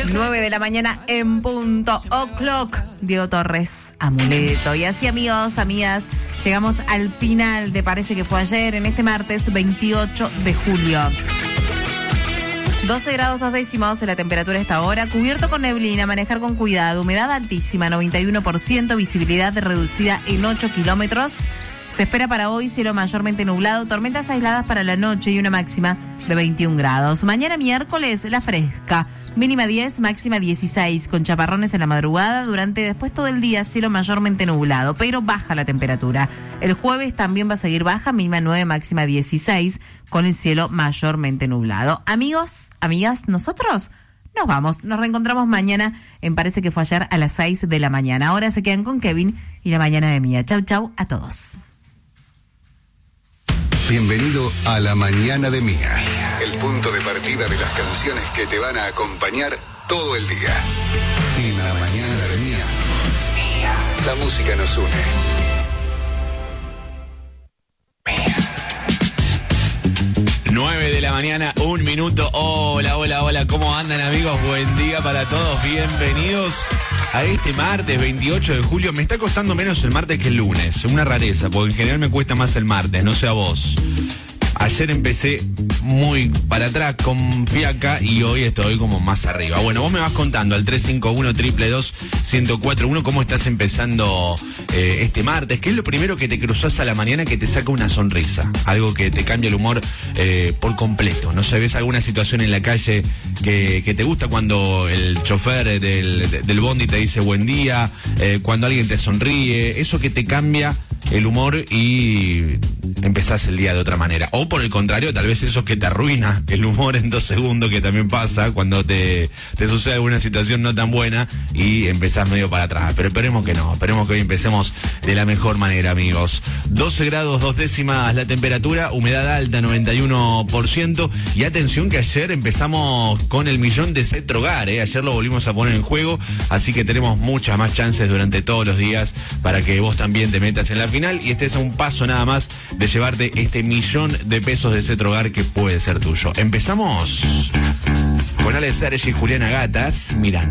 9 de la mañana en punto. O'clock. Diego Torres, Amuleto. Y así, amigos, amigas, llegamos al final de Parece que fue ayer, en este martes 28 de julio. 12 grados 2 décimos en la temperatura a esta hora, cubierto con neblina, manejar con cuidado, humedad altísima, 91%, visibilidad reducida en 8 kilómetros. Se espera para hoy cielo mayormente nublado, tormentas aisladas para la noche y una máxima de 21 grados. Mañana miércoles, la fresca, mínima 10, máxima 16, con chaparrones en la madrugada, después todo el día cielo mayormente nublado, pero baja la temperatura. El jueves también va a seguir baja, mínima 9, máxima 16, con el cielo mayormente nublado. Amigos, amigas, nosotros nos vamos, nos reencontramos mañana en Parece que fue ayer a las 6 de la mañana. Ahora se quedan con Kevin y la mañana de Mía. Chau, chau a todos. Bienvenido a La Mañana de Mía, el punto de partida de las canciones que te van a acompañar todo el día. En La Mañana de Mía, la música nos une. 9 de la mañana, 1 minuto. Hola, hola, hola. ¿Cómo andan, amigos? Buen día para todos. Bienvenidos a este martes 28 de julio. Me está costando menos el martes que el lunes. Una rareza, porque en general me cuesta más el martes, no sé a vos. Ayer empecé muy para atrás con fiaca y hoy estoy como más arriba. Bueno, vos me vas contando al 351-222-1041 cómo estás empezando este martes. ¿Qué es lo primero que te cruzás a la mañana que te saca una sonrisa? Algo que te cambia el humor por completo. No sé, ves alguna situación en la calle que te gusta cuando el chofer del bondi te dice buen día, cuando alguien te sonríe, eso que te cambia el humor y empezás el día de otra manera. O por el contrario, tal vez eso que te arruina el humor en 2 segundos, que también pasa cuando te sucede alguna situación no tan buena y empezás medio para atrás. Pero esperemos que no, esperemos que hoy empecemos de la mejor manera, amigos. 12 grados 2 décimas la temperatura, humedad alta 91%. Y atención que ayer empezamos con el millón de Cetrogar, ayer lo volvimos a poner en juego, así que tenemos muchas más chances durante todos los días para que vos también te metas en la final y estés a un paso nada más de llevarte este millón de pesos de Cetrogar que puede ser tuyo. Empezamos con Ale Sergi y Juliana Gatas, mirando.